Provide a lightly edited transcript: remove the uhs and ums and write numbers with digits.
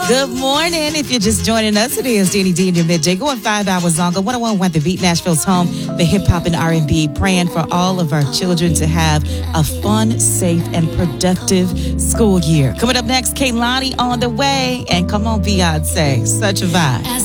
Good morning. If you're just joining us, it is Danny D in your midday, going 5 hours longer. 101 The Beat, Nashville's home, the hip hop and R&B, praying for all of our children to have a fun, safe, and productive school year. Coming up next, Kehlani on the way. And come on, Beyonce. Such a vibe.